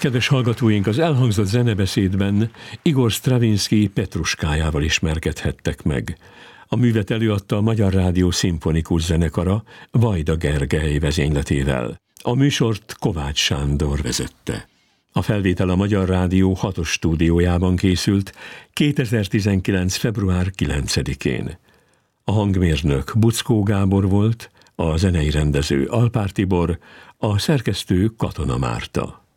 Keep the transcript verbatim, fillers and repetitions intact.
Kedves hallgatóink, az elhangzott zenebeszédben Igor Stravinsky Petruskájával ismerkedhettek meg. A művet előadta a Magyar Rádió Szimfonikus Zenekara Vajda Gergely vezényletével. A műsort Kovács Sándor vezette. A felvétel a Magyar Rádió hatos stúdiójában készült kétezer-tizenkilenc. február kilencedikén. A hangmérnök Buczkó Gábor volt, a zenei rendező Alpár Tibor, a szerkesztő Katona Márta.